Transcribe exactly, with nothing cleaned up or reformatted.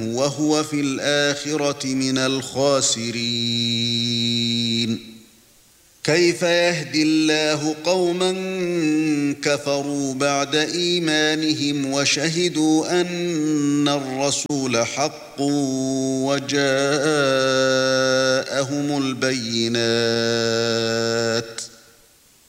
وهو في الآخرة من الخاسرين. كيف يهدي الله قوما كفروا بعد إيمانهم وشهدوا أن الرسول حق وجاءهم البينات؟